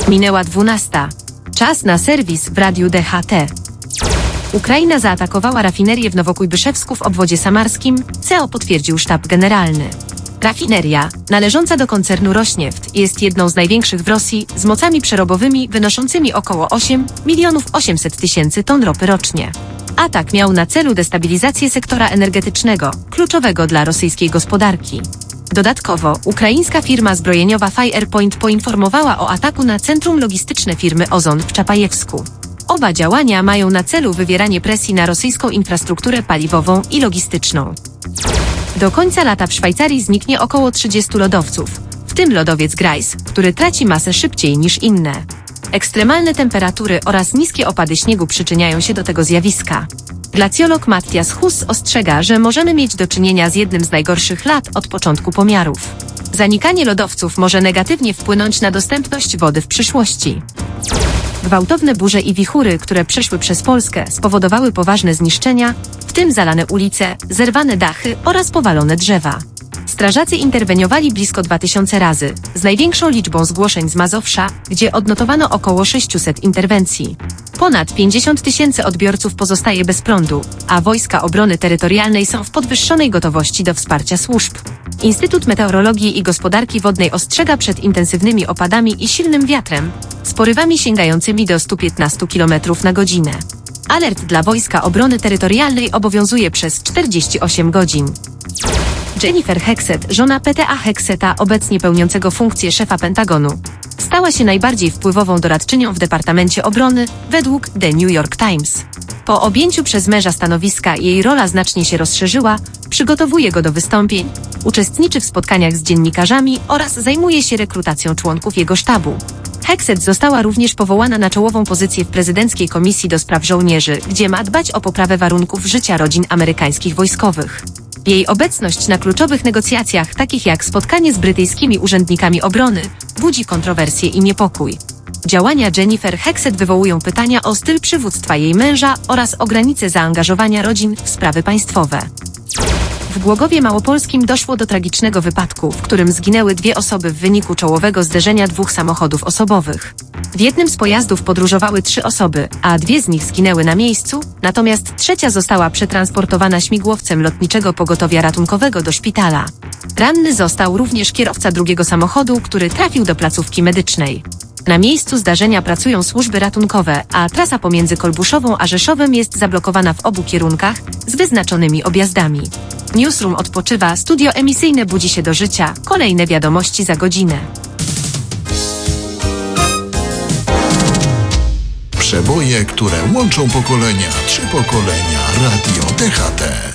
Minęła 12. Czas na serwis w Radiu DHT. Ukraina zaatakowała rafinerię w Nowokujbyszewsku w obwodzie samarskim, co potwierdził sztab generalny. Rafineria, należąca do koncernu Rośnieft, jest jedną z największych w Rosji z mocami przerobowymi wynoszącymi około 8 800 000 ton ropy rocznie. Atak miał na celu destabilizację sektora energetycznego, kluczowego dla rosyjskiej gospodarki. Dodatkowo, ukraińska firma zbrojeniowa Firepoint poinformowała o ataku na centrum logistyczne firmy Ozon w Czapajewsku. Oba działania mają na celu wywieranie presji na rosyjską infrastrukturę paliwową i logistyczną. Do końca lata w Szwajcarii zniknie około 30 lodowców, w tym lodowiec Grais, który traci masę szybciej niż inne. Ekstremalne temperatury oraz niskie opady śniegu przyczyniają się do tego zjawiska. Glacjolog Matthias Huss ostrzega, że możemy mieć do czynienia z jednym z najgorszych lat od początku pomiarów. Zanikanie lodowców może negatywnie wpłynąć na dostępność wody w przyszłości. Gwałtowne burze i wichury, które przeszły przez Polskę, spowodowały poważne zniszczenia, w tym zalane ulice, zerwane dachy oraz powalone drzewa. Strażacy interweniowali blisko 2000 razy, z największą liczbą zgłoszeń z Mazowsza, gdzie odnotowano około 600 interwencji. Ponad 50 000 odbiorców pozostaje bez prądu, a Wojska Obrony Terytorialnej są w podwyższonej gotowości do wsparcia służb. Instytut Meteorologii i Gospodarki Wodnej ostrzega przed intensywnymi opadami i silnym wiatrem, z porywami sięgającymi do 115 km na godzinę. Alert dla Wojska Obrony Terytorialnej obowiązuje przez 48 godzin. Jennifer Hexet, żona Peta Hexeta, obecnie pełniącego funkcję szefa Pentagonu, stała się najbardziej wpływową doradczynią w Departamencie Obrony, według The New York Times. Po objęciu przez męża stanowiska jej rola znacznie się rozszerzyła, przygotowuje go do wystąpień, uczestniczy w spotkaniach z dziennikarzami oraz zajmuje się rekrutacją członków jego sztabu. Hexet została również powołana na czołową pozycję w prezydenckiej Komisji do Spraw Żołnierzy, gdzie ma dbać o poprawę warunków życia rodzin amerykańskich wojskowych. Jej obecność na kluczowych negocjacjach, takich jak spotkanie z brytyjskimi urzędnikami obrony, budzi kontrowersje i niepokój. Działania Jennifer Hexet wywołują pytania o styl przywództwa jej męża oraz o granice zaangażowania rodzin w sprawy państwowe. W Głogowie Małopolskim doszło do tragicznego wypadku, w którym zginęły 2 osoby w wyniku czołowego zderzenia 2 samochodów osobowych. W jednym z pojazdów podróżowały 3 osoby, a 2 z nich zginęły na miejscu, natomiast 3. została przetransportowana śmigłowcem lotniczego pogotowia ratunkowego do szpitala. Ranny został również kierowca drugiego samochodu, który trafił do placówki medycznej. Na miejscu zdarzenia pracują służby ratunkowe, a trasa pomiędzy Kolbuszową a Rzeszowem jest zablokowana w obu kierunkach z wyznaczonymi objazdami. Newsroom odpoczywa, studio emisyjne budzi się do życia, kolejne wiadomości za godzinę. Przeboje, które łączą pokolenia, 3 pokolenia. Radio DHT.